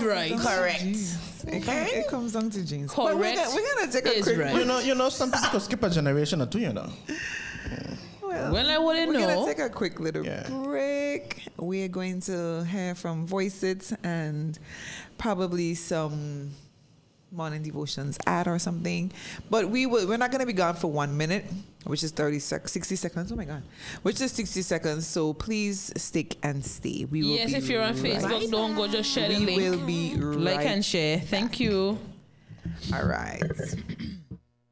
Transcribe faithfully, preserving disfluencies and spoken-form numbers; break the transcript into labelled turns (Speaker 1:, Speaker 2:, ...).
Speaker 1: right.
Speaker 2: Correct.
Speaker 3: It,
Speaker 2: Okay.
Speaker 3: it comes down to genes. But we're
Speaker 1: Correct
Speaker 3: gonna, we're gonna take a
Speaker 1: is
Speaker 3: quick
Speaker 1: right.
Speaker 4: You know, you know, some people could skip a generation or two, you know.
Speaker 3: Well,
Speaker 1: Well, I wouldn't
Speaker 3: we're
Speaker 1: know.
Speaker 3: gonna take a quick little
Speaker 4: Yeah.
Speaker 3: break. We're going to hear from Voice It and probably some morning devotions ad or something. But we will. We're not gonna be gone for one minute, which is thirty sec, sixty seconds. Oh my God, which is sixty seconds. So please stick and stay. We will.
Speaker 1: Yes,
Speaker 3: be
Speaker 1: if you're on
Speaker 3: right
Speaker 1: Facebook, don't go just share the
Speaker 3: We
Speaker 1: link.
Speaker 3: will be
Speaker 1: Like
Speaker 3: right
Speaker 1: and share. Thank you.
Speaker 3: All right.